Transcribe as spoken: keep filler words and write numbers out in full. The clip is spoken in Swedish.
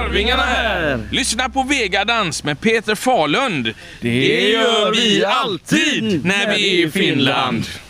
Arvingarna här. Lyssna på Vegadans med Peter Falund. Det gör vi alltid när vi är i Finland.